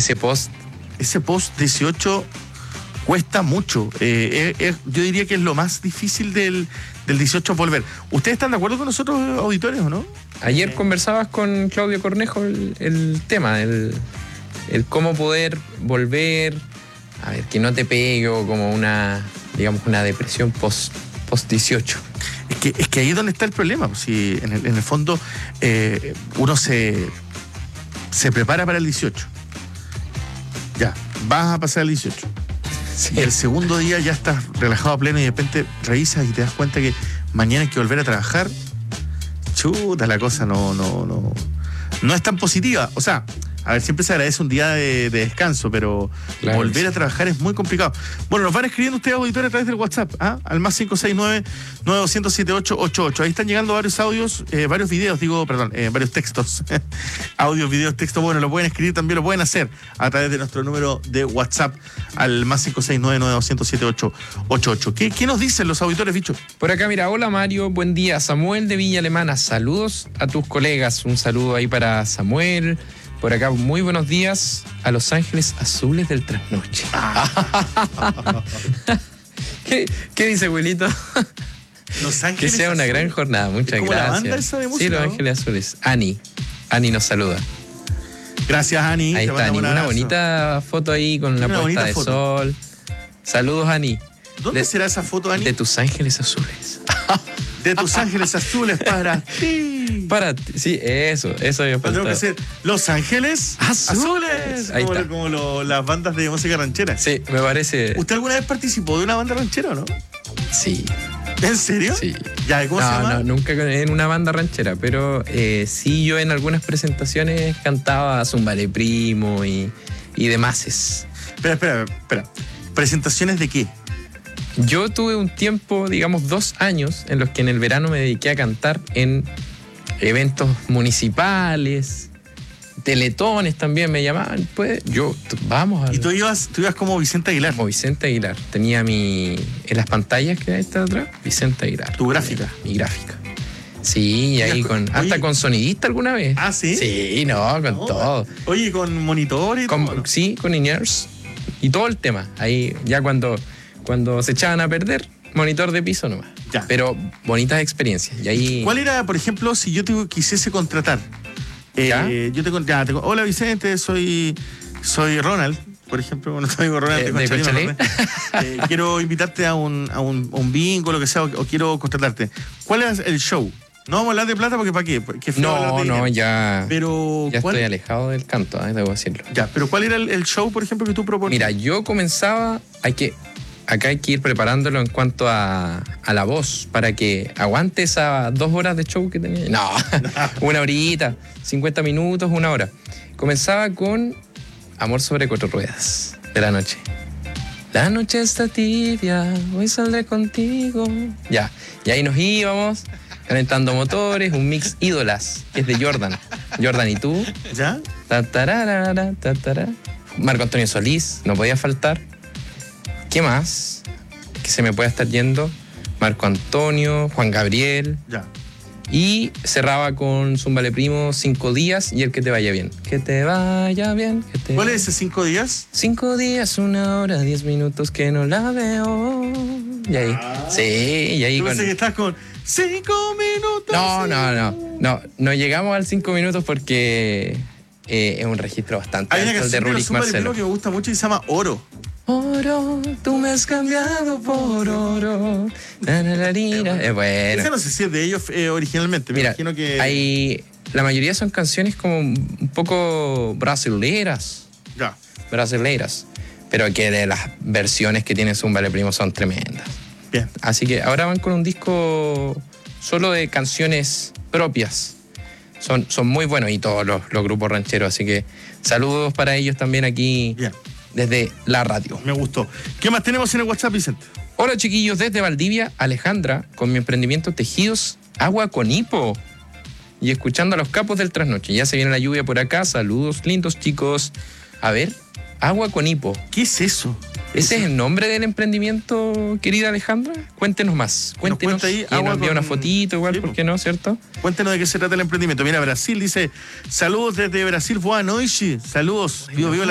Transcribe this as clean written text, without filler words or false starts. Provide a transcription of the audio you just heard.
ese post 18 cuesta mucho. Yo diría que es lo más difícil del 18 volver. ¿Ustedes están de acuerdo con nosotros, auditores, o no? Ayer conversabas con Claudio Cornejo el tema, el cómo poder volver, a ver, que no te pegue o como una depresión post 18. Es que ahí es donde está el problema. Pues, si en el fondo uno se prepara para el 18. Ya, vas a pasar el 18. Sí. Y el segundo día ya estás relajado a pleno y de repente revisas y te das cuenta que mañana hay que volver a trabajar. Chuta, la cosa no es tan positiva. O sea, a ver, siempre se agradece un día de descanso, pero claro, volver a trabajar es muy complicado. Bueno, nos van escribiendo ustedes, auditores, a través del WhatsApp, al más 569-9200-7888. Ahí están llegando varios audios, varios videos, varios textos. Audios, videos, textos. Bueno, lo pueden escribir, también lo pueden hacer a través de nuestro número de WhatsApp al más 569-9200-7888. ¿Qué nos dicen los auditores, bicho? Por acá, mira, hola Mario, buen día. Samuel de Villa Alemana, saludos a tus colegas. Un saludo ahí para Samuel. Por acá, muy buenos días a Los Ángeles Azules del Trasnoche. ¿Qué dice, abuelito? Los Ángeles Que sea una gran jornada, muchas ¿Es como gracias. la banda esa de música, sí, Los ¿no? Ángeles Azules. Ani nos saluda. Gracias, Ani. Ahí está Ani, una bonita foto ahí con la puesta de sol. Saludos, Ani. ¿Dónde será esa foto, Ani? De Tus Ángeles Azules. De Tus Ángeles Azules para ti. Para ti, sí, eso había faltado. Tengo que ser Los Ángeles Azules. Ahí está. Como las bandas de música ranchera. Sí, me parece. ¿Usted alguna vez participó de una banda ranchera o no? Sí. ¿En serio? Sí. Ya, ¿cómo se llama? No, nunca en una banda ranchera, pero sí yo en algunas presentaciones cantaba Zumbale Primo y demás. Espera. ¿Presentaciones de qué? Yo tuve un tiempo, digamos 2 años, en los que en el verano me dediqué a cantar en eventos municipales, teletones también me llamaban. Pues vamos a... ¿Y tú ibas como Vicente Aguilar? Como Vicente Aguilar. Tenía en las pantallas que ahí está atrás, Vicente Aguilar. ¿Tu gráfica? Mi gráfica. Sí, y ahí hasta con sonidista alguna vez. ¿Ah, sí? Sí, con todo. Oye, ¿con monitores y todo, no? Sí, con in-ears y todo el tema. Ahí ya cuando se echaban a perder, monitor de piso nomás. Ya. Pero bonitas experiencias. Y ahí... ¿Cuál era, por ejemplo, si yo te quisiese contratar? Yo tengo, hola Vicente, soy Ronald, por ejemplo, no te digo Ronald de Conchalí. Quiero invitarte a un bingo, lo que sea, o quiero contratarte. ¿Cuál es el show? No vamos a hablar de plata porque ¿para qué? Ya. Pero ya estoy alejado del canto, debo decirlo. Ya, pero ¿cuál era el show, por ejemplo, que tú proponías? Mira, yo comenzaba, acá hay que ir preparándolo en cuanto a la voz, para que aguante esas 2 horas de show que tenía. No, 1 horita, 50 minutos, 1 hora. Comenzaba con Amor sobre 4 ruedas de la noche. La noche está tibia, hoy saldré contigo. Ya, y ahí nos íbamos, calentando motores, un mix ídolas, que es de Jordan. Jordan y tú. ¿Ya? Marco Antonio Solís, no podía faltar. ¿Qué más? Que se me pueda estar yendo. Marco Antonio, Juan Gabriel. Ya. Y cerraba con Zumbale Primo, 5 días y el que te vaya bien. Que te vaya bien. ¿Cuál es ese 5 días? 5 días, 1 hora, 10 minutos que no la veo. Y ahí. Sí, y ahí. Yo pensé que estás con 5 minutos. No llegamos al 5 minutos porque es un registro bastante alto. Hay una de canción de Rulik Marcelo que me gusta mucho y se llama Oro. Oro, tú me has cambiado por oro. Es bueno. Esa no sé si es de ellos originalmente. Mira, imagino que la mayoría son canciones como un poco brasileiras. Ya. Brasileiras. Pero que de las versiones que tiene Zumbale Primo son tremendas. Bien. Así que ahora van con un disco solo de canciones propias. Son muy buenos y todos los grupos rancheros. Así que saludos para ellos también aquí. Bien. Desde la radio. Me gustó. ¿Qué más tenemos en el WhatsApp, Vicente? Hola chiquillos, desde Valdivia, Alejandra, con mi emprendimiento Tejidos Agua con Hipo. Y escuchando a los capos del trasnoche. Ya se viene la lluvia por acá. Saludos lindos, chicos. A ver, Agua con Hipo. ¿Qué es eso? ¿Ese es el nombre del emprendimiento, querida Alejandra? Cuéntenos más. Cuéntenos. Ahí, y nos envía una fotito igual, ¿por qué no? ¿Cierto? Cuéntenos de qué se trata el emprendimiento. Mira, Brasil dice, saludos desde Brasil, boa noite. Saludos. Vivo